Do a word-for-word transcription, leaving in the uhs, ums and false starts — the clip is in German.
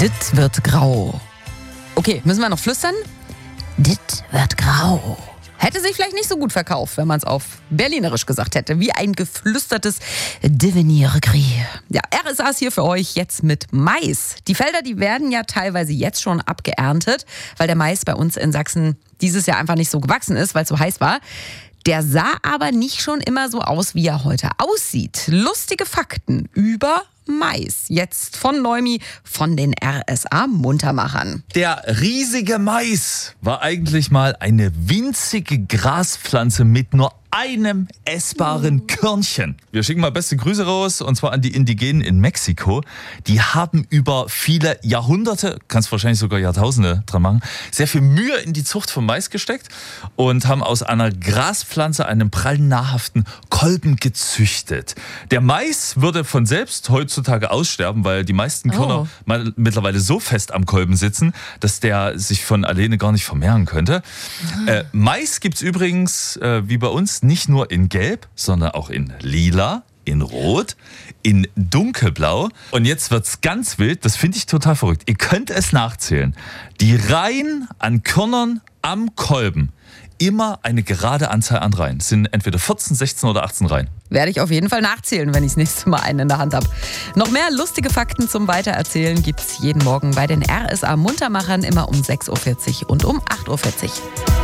Dit wird grau. Okay, müssen wir noch flüstern? Dit wird grau. Hätte sich vielleicht nicht so gut verkauft, wenn man es auf Berlinerisch gesagt hätte. Wie ein geflüstertes Devenir gris. Ja, R S A ist hier für euch jetzt mit Mais. Die Felder, die werden ja teilweise jetzt schon abgeerntet, weil der Mais bei uns in Sachsen dieses Jahr einfach nicht so gewachsen ist, weil es so heiß war. Der sah aber nicht schon immer so aus, wie er heute aussieht. Lustige Fakten über Mais. Jetzt von Neumi, von den R S A-Muntermachern. Der riesige Mais war eigentlich mal eine winzige Graspflanze mit nur einem essbaren Körnchen. Wir schicken mal beste Grüße raus, und zwar an die Indigenen in Mexiko. Die haben über viele Jahrhunderte, kannst wahrscheinlich sogar Jahrtausende dran machen, sehr viel Mühe in die Zucht von Mais gesteckt und haben aus einer Graspflanze einen prallen, nahrhaften Kolben gezüchtet. Der Mais würde von selbst heutzutage aussterben, weil die meisten Körner oh. mal mittlerweile so fest am Kolben sitzen, dass der sich von alleine gar nicht vermehren könnte. Mhm. Äh, Mais gibt's übrigens, äh, wie bei uns, nicht nur in Gelb, sondern auch in Lila, in Rot, in Dunkelblau. Und jetzt wird's ganz wild, das finde ich total verrückt. Ihr könnt es nachzählen. Die Reihen an Körnern am Kolben, immer eine gerade Anzahl an Reihen. Es sind entweder vierzehn, sechzehn oder achtzehn Reihen. Werde ich auf jeden Fall nachzählen, wenn ich das nächste Mal einen in der Hand habe. Noch mehr lustige Fakten zum Weitererzählen gibt's jeden Morgen bei den R S A-Muntermachern, immer um sechs Uhr vierzig und um acht Uhr vierzig.